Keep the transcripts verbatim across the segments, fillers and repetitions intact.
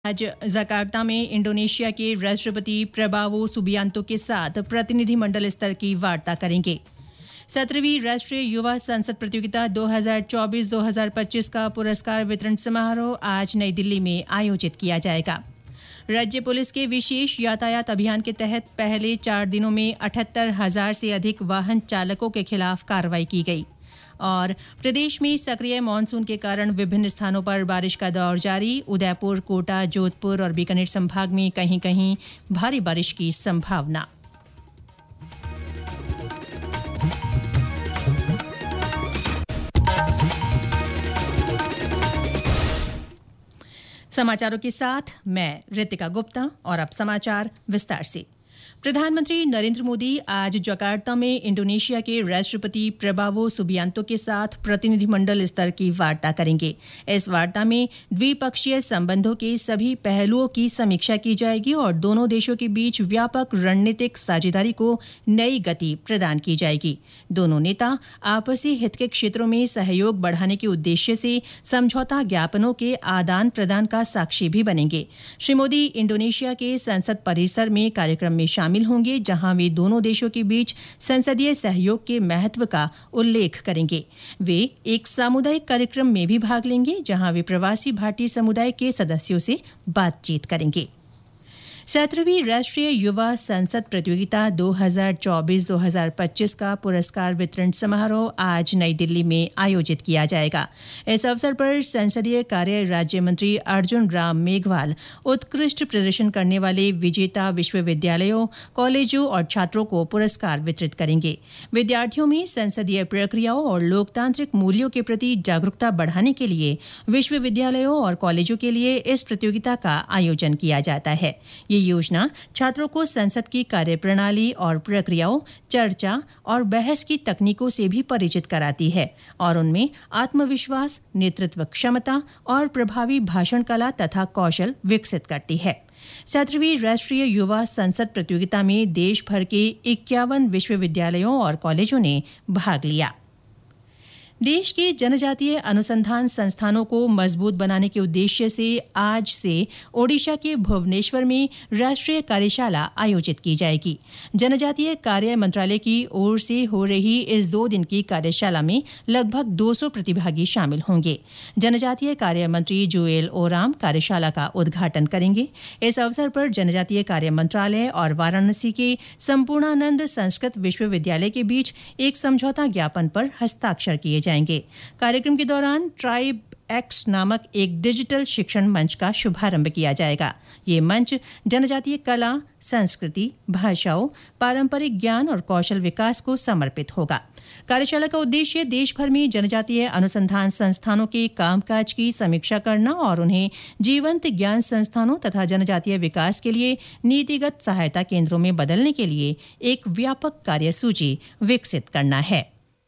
आज जकार्ता में इंडोनेशिया के राष्ट्रपति प्रबावो सुबियांतो के साथ प्रतिनिधिमंडल स्तर की वार्ता करेंगे। सत्रहवीं राष्ट्रीय युवा संसद प्रतियोगिता दो हज़ार चौबीस दो हज़ार पच्चीस का पुरस्कार वितरण समारोह आज नई दिल्ली में आयोजित किया जाएगा। राज्य पुलिस के विशेष यातायात अभियान के तहत पहले चार दिनों में अठहत्तर हजार से अधिक वाहन चालकों के खिलाफ कार्रवाई की गई। और प्रदेश में सक्रिय मानसून के कारण विभिन्न स्थानों पर बारिश का दौर जारी। उदयपुर, कोटा, जोधपुर और बीकानेर संभाग में कहीं कहीं भारी बारिश की संभावना। समाचारों के साथ मैं रितिका गुप्ता और अब समाचार विस्तार से। प्रधानमंत्री नरेंद्र मोदी आज जकार्ता में इंडोनेशिया के राष्ट्रपति प्रबावो सुबियांतो के साथ प्रतिनिधिमंडल स्तर की वार्ता करेंगे। इस वार्ता में द्विपक्षीय संबंधों के सभी पहलुओं की समीक्षा की जाएगी और दोनों देशों के बीच व्यापक रणनीतिक साझेदारी को नई गति प्रदान की जाएगी। दोनों नेता आपसी हित के क्षेत्रों में सहयोग बढ़ाने के उद्देश्य से समझौता ज्ञापनों के आदान प्रदान का साक्षी भी बनेंगे। श्री मोदी इंडोनेशिया के संसद परिसर में कार्यक्रम में शामिल होंगे, जहां वे दोनों देशों के बीच संसदीय सहयोग के महत्व का उल्लेख करेंगे। वे एक सामुदायिक कार्यक्रम में भी भाग लेंगे, जहां वे प्रवासी भारतीय समुदाय के सदस्यों से बातचीत करेंगे। सत्रहवीं राष्ट्रीय युवा संसद प्रतियोगिता दो हज़ार चौबीस दो हज़ार पच्चीस का पुरस्कार वितरण समारोह आज नई दिल्ली में आयोजित किया जाएगा। इस अवसर पर संसदीय कार्य राज्य मंत्री अर्जुन राम मेघवाल उत्कृष्ट प्रदर्शन करने वाले विजेता विश्वविद्यालयों, कॉलेजों और छात्रों को पुरस्कार वितरित करेंगे। विद्यार्थियों में संसदीय प्रक्रियाओं और लोकतांत्रिक मूल्यों के प्रति जागरूकता बढ़ाने के लिए विश्वविद्यालयों और कॉलेजों के लिए इस प्रतियोगिता का आयोजन किया जाता है। ये योजना छात्रों को संसद की कार्यप्रणाली और प्रक्रियाओं, चर्चा और बहस की तकनीकों से भी परिचित कराती है और उनमें आत्मविश्वास, नेतृत्व क्षमता और प्रभावी भाषण कला तथा कौशल विकसित करती है। सत्रहवीं राष्ट्रीय युवा संसद प्रतियोगिता में देश भर के इक्यावन विश्वविद्यालयों और कॉलेजों ने भाग लिया। देश के जनजातीय अनुसंधान संस्थानों को मजबूत बनाने के उद्देश्य से आज से ओडिशा के भुवनेश्वर में राष्ट्रीय कार्यशाला आयोजित की जाएगी। जनजातीय कार्य मंत्रालय की ओर से हो रही इस दो दिन की कार्यशाला में लगभग दो सौ प्रतिभागी शामिल होंगे। जनजातीय कार्य मंत्री जुएल ओराम कार्यशाला का उद्घाटन करेंगे। इस अवसर पर जनजातीय कार्य मंत्रालय और वाराणसी के संपूर्णानंद संस्कृत विश्वविद्यालय के बीच एक समझौता ज्ञापन पर हस्ताक्षर किए जाएंगे। कार्यक्रम के दौरान ट्राइब एक्स नामक एक डिजिटल शिक्षण मंच का शुभारंभ किया जाएगा। ये मंच जनजातीय कला, संस्कृति, भाषाओं, पारंपरिक ज्ञान और कौशल विकास को समर्पित होगा। कार्यशाला का उद्देश्य देश भर में जनजातीय अनुसंधान संस्थानों के कामकाज की समीक्षा करना और उन्हें जीवंत ज्ञान संस्थानों तथा जनजातीय विकास के लिए नीतिगत सहायता केंद्रों में बदलने के लिए एक व्यापक कार्यसूची विकसित करना है।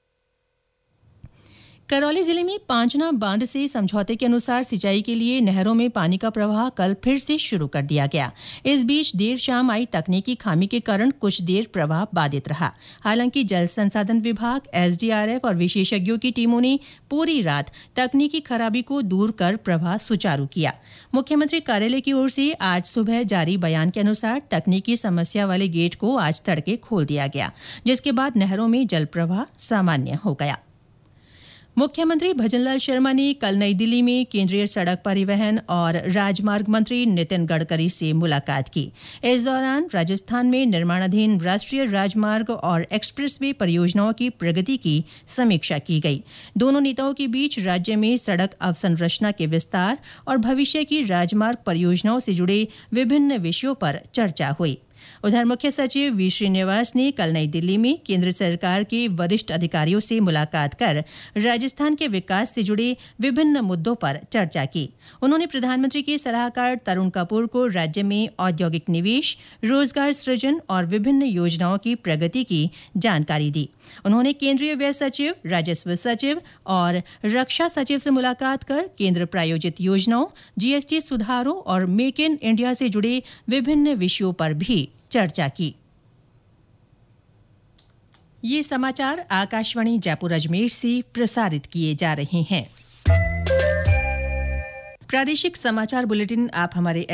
करौली जिले में पांचना बांध से समझौते के अनुसार सिंचाई के लिए नहरों में पानी का प्रवाह कल फिर से शुरू कर दिया गया। इस बीच देर शाम आई तकनीकी खामी के कारण कुछ देर प्रवाह बाधित रहा। हालांकि जल संसाधन विभाग, एसडीआरएफ और विशेषज्ञों की टीमों ने पूरी रात तकनीकी खराबी को दूर कर प्रवाह सुचारू किया। मुख्यमंत्री कार्यालय की ओर से आज सुबह जारी बयान के अनुसार तकनीकी समस्या वाले गेट को आज तड़के खोल दिया गया, जिसके बाद नहरों में जल प्रवाह सामान्य हो गया। मुख्यमंत्री भजनलाल शर्मा ने कल नई दिल्ली में केंद्रीय सड़क परिवहन और राजमार्ग मंत्री नितिन गडकरी से मुलाकात की। इस दौरान राजस्थान में निर्माणाधीन राष्ट्रीय राजमार्ग और एक्सप्रेसवे परियोजनाओं की प्रगति की समीक्षा की गई। दोनों नेताओं के बीच राज्य में सड़क अवसंरचना के विस्तार और भविष्य की राजमार्ग परियोजनाओं से जुड़े विभिन्न विषयों पर चर्चा हुई। उधर मुख्य सचिव वी श्रीनिवास ने कल नई दिल्ली में केंद्र सरकार के वरिष्ठ अधिकारियों से मुलाकात कर राजस्थान के विकास से जुड़े विभिन्न मुद्दों पर चर्चा की। उन्होंने प्रधानमंत्री के सलाहकार तरुण कपूर को राज्य में औद्योगिक निवेश, रोजगार सृजन और विभिन्न योजनाओं की प्रगति की जानकारी दी। उन्होंने केंद्रीय व्यय सचिव, राजस्व सचिव और रक्षा सचिव से मुलाकात कर केंद्र प्रायोजित योजनाओं, जीएसटी सुधारों और मेक इन इंडिया से जुड़े विभिन्न विषयों पर भी चर्चा की। ये समाचार आकाशवाणी जयपुर अजमेर से प्रसारित किए जा रहे हैं। प्रादेशिक समाचार बुलेटिन आप हमारे